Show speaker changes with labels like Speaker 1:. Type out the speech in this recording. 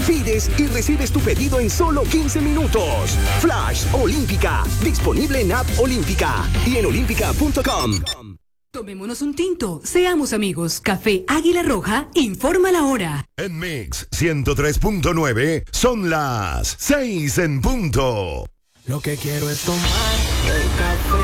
Speaker 1: Pides y recibes tu pedido en solo 15 minutos. Flash Olímpica, disponible en App Olímpica y en olímpica.com.
Speaker 2: Tomémonos un tinto, seamos amigos. Café Águila Roja, informa la hora.
Speaker 3: En Mix 103.9 son las 6 en punto.
Speaker 4: Lo que quiero es tomar el café